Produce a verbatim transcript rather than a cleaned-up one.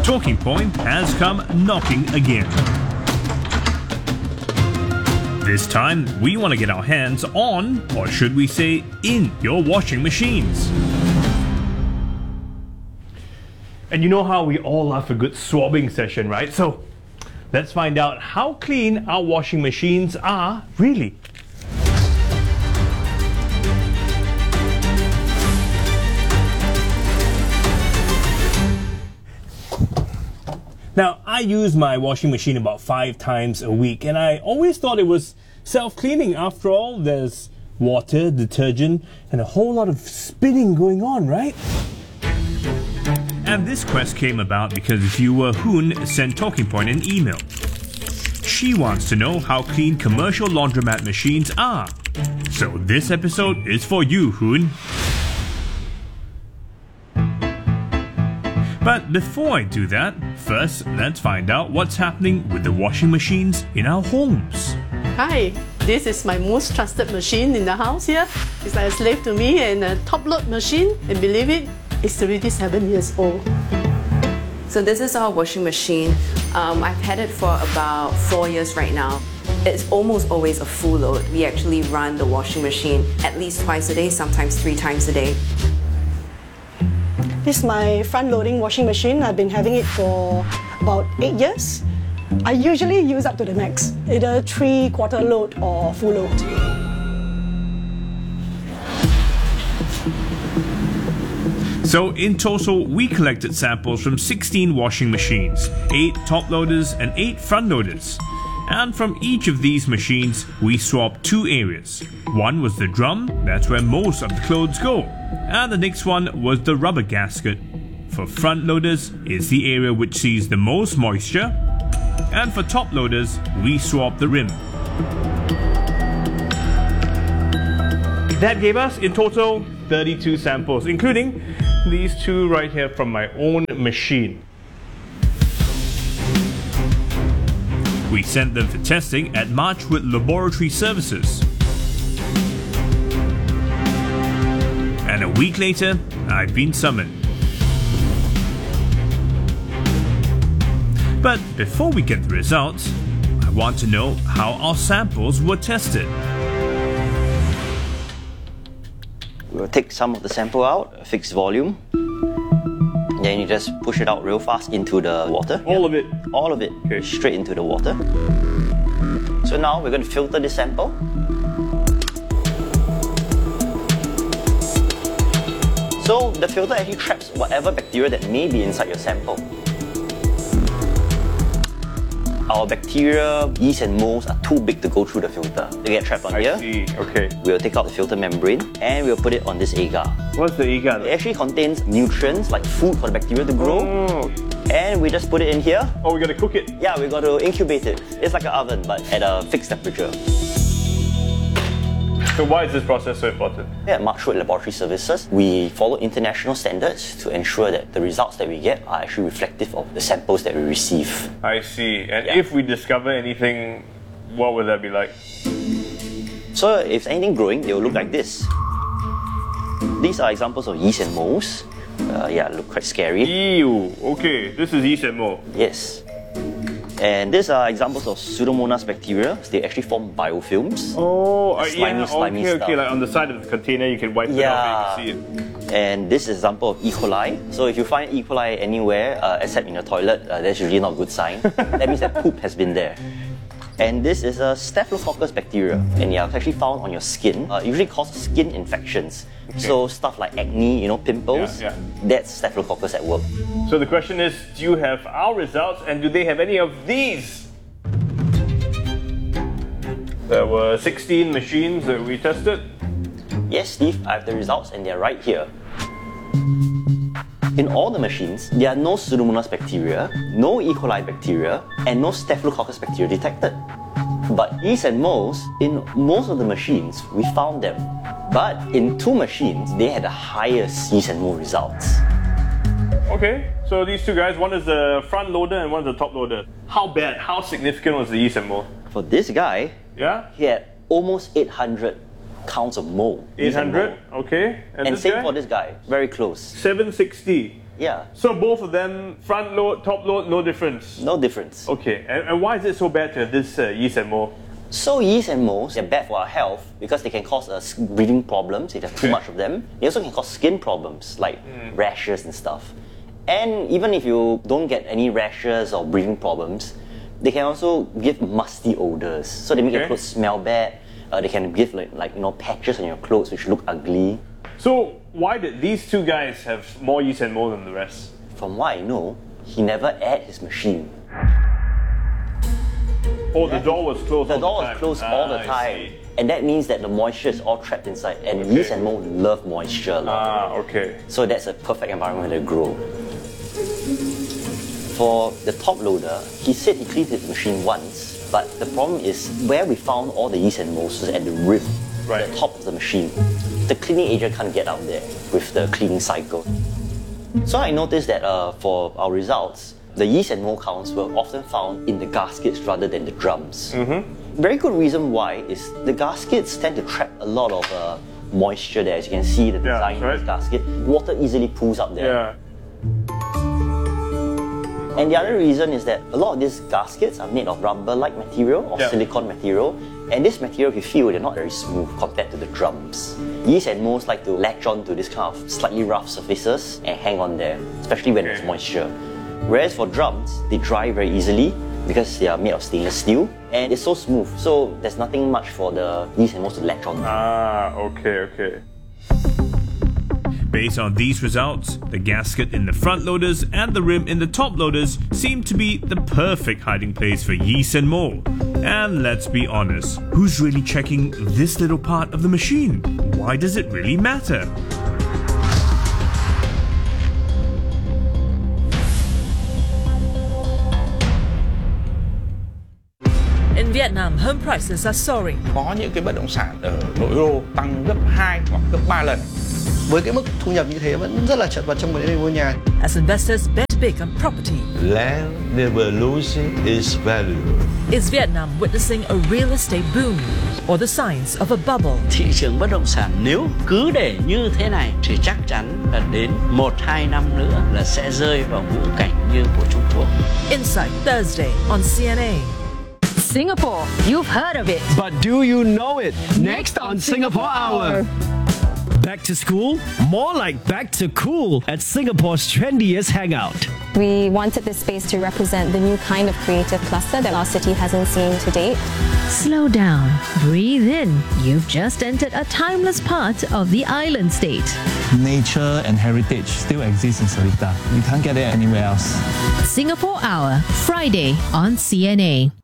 Talking Point has come knocking again. This time, we want to get our hands on, or should we say, in your washing machines. And you know how we all love a good swabbing session, right? So let's find out how clean our washing machines are really. Now, I use my washing machine about five times a week, and I always thought it was self-cleaning. After all, there's water, detergent, and a whole lot of spinning going on, right? And this quest came about because viewer Hoon sent Talking Point an email. She wants to know how clean commercial laundromat machines are. So this episode is for you, Hoon. But before I do that, first let's find out what's happening with the washing machines in our homes. Hi, this is my most trusted machine in the house here. It's like a slave to me, and a top-load machine, and believe it, it's already seven years old. So this is our washing machine. Um, I've had it for about four years right now. It's almost always a full load. We actually run the washing machine at least twice a day, sometimes three times a day. This is my front-loading washing machine. I've been having it for about eight years. I usually use up to the max, either three-quarter load or full load. So in total, we collected samples from sixteen washing machines, eight top loaders and eight front loaders. And from each of these machines, we swapped two areas. One was the drum, that's where most of the clothes go. And the next one was the rubber gasket. For front loaders, it's the area which sees the most moisture. And for top loaders, we swapped the rim. That gave us, in total, thirty-two samples, including these two right here from my own machine. We sent them for testing at Marchwood Laboratory Services. And a week later, I've been summoned. But before we get the results, I want to know how our samples were tested. We'll take some of the sample out, fixed volume. Then you just push it out real fast into the water. All of it? All of it, Okay. Straight into the water. So now we're going to filter this sample. So the filter actually traps whatever bacteria that may be inside your sample. Our bacteria, yeast and molds are too big to go through the filter. They get trapped on I here. see, okay. We'll take out the filter membrane and we'll put it on this agar. What's the It agar? actually contains nutrients like food for the bacteria to grow. Oh. And we just put it in here. Oh, we gotta cook it. Yeah, we got to incubate it. It's like an oven, but at a fixed temperature. So why is this process so important? At Marchwood Laboratory Services, we follow international standards to ensure that the results that we get are actually reflective of the samples that we receive. I see. And Yeah. if we discover anything, what would that be like? So if anything growing, they will look like this. These are examples of yeast and molds. Uh, yeah, look quite scary. Ew, okay. This is yeast and mold. Yes. And these are examples of Pseudomonas bacteria. They actually form biofilms. Oh, uh, Slimy, yeah, slimy okay, stuff. okay. Like on the side of the container, you can wipe it Yeah. off and you can see it. And this is an example of E. coli. So if you find E. coli anywhere, uh, except in your toilet, uh, that's usually not a good sign. That means that poop has been there. And this is a Staphylococcus bacteria, and yeah, it's actually found on your skin. Uh, it usually causes skin infections. So stuff like acne, you know, pimples, Yeah, yeah. that's Staphylococcus at work. So the question is, do you have our results and do they have any of these? There were sixteen machines that we tested. Yes, Steve, I have the results and they're right here. In all the machines, there are no Pseudomonas bacteria, no E. coli bacteria, and no Staphylococcus bacteria detected. But yeast and molds, in most of the machines, we found them. But in two machines, they had the highest yeast and mold results. Okay, so these two guys, one is the front loader and one is the top loader. How bad, how significant was the yeast and mold? For this guy, Yeah? he had almost eight hundred counts of mold. yeast and eight hundred, mold. okay. And, And this same guy? for this guy, very close. seven sixty. Yeah. So both of them, front load, top load, no difference? No difference. Okay, and, and why is it so bad to have this uh, yeast and mold? So yeast and molds, they're bad for our health because they can cause us breathing problems if you have too Okay. much of them. They also can cause skin problems like Mm. rashes and stuff. And even if you don't get any rashes or breathing problems, they can also give musty odors. So they make your Okay. clothes smell bad. Uh, they can give like, like you know patches on your clothes which look ugly. So why did these two guys have more yeast and mold than the rest? From what I know, he never aired his machine. Oh, the door was closed The all door the was time. closed all the Ah, I time. see. And that means that the moisture is all trapped inside. And Okay. yeast and mold love moisture a lot. Ah, okay. So that's a perfect environment to grow. For the top loader, he said he cleaned his machine once, but the problem is where we found all the yeast and molds was at the rim, Right. the top of the machine. The cleaning agent can't get out there with the cleaning cycle. So I noticed that uh, for our results, the yeast and mold counts were often found in the gaskets rather than the drums. Mm-hmm. Very good reason why is the gaskets tend to trap a lot of uh, moisture there. As you can see the Yeah, design of right. this gasket, water easily pools up there. Yeah. And the other reason is that a lot of these gaskets are made of rubber-like material or Yeah. silicone material, and this material, if you feel, they're not very smooth compared to the drums. Yeast and molds like to latch on to this kind of slightly rough surfaces and hang on there, especially when there's Okay. moisture. Whereas for drums, they dry very easily because they are made of stainless steel, and it's so smooth, so there's nothing much for the yeast and molds to latch on to. Ah, okay, okay. Based on these results, the gasket in the front loaders and the rim in the top loaders seem to be the perfect hiding place for yeast and mold. And let's be honest, who's really checking this little part of the machine? Why does it really matter? In Vietnam, home prices are soaring. Có những cái bất động sản ở nội đô tăng gấp hai hoặc gấp ba lần. Với cái mức thu nhập như thế vẫn rất là chật vật trong vấn đề mua nhà. As investors bet big on property, Land never losing its value. is Vietnam witnessing a real estate boom or the signs of a bubble? Thị trường bất động sản nếu cứ để như thế này thì chắc chắn là đến một hai năm nữa là sẽ rơi vào ngữ cảnh như của Trung Quốc. Insight Thursday on C N A. Singapore, you've heard of it. But do you know it? Next on Singapore Hour. Back to school? More like back to cool at Singapore's trendiest hangout. We wanted this space to represent the new kind of creative cluster that our city hasn't seen to date. Slow down, breathe in. You've just entered a timeless part of the island state. Nature and heritage still exists in Seletar. You can't get it anywhere else. Singapore Hour, Friday on C N A.